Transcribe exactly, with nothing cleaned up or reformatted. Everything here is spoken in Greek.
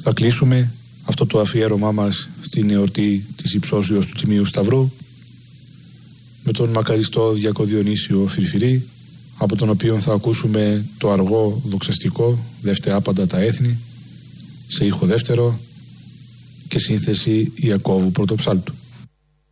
Θα κλείσουμε αυτό το αφιέρωμά μας στην εορτή της υψώσεως του Τιμίου Σταυρού με τον μακαριστό Διακό Διονύσιο Φυρφυρή, από τον οποίο θα ακούσουμε το αργό δοξαστικό «Δεύτε άπαντα τα έθνη» σε ήχο δεύτερο και σύνθεση Ιακώβου Πρωτοψάλτου.